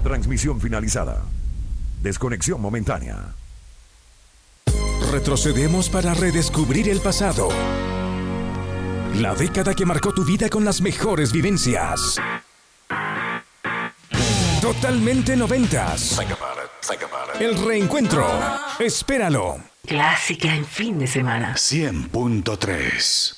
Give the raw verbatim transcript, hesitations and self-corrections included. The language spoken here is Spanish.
Transmisión finalizada. Desconexión momentánea. Retrocedemos para redescubrir el pasado. La década que marcó tu vida con las mejores vivencias. Totalmente noventas. El reencuentro. Espéralo. Clásica en fin de semana. cien punto tres.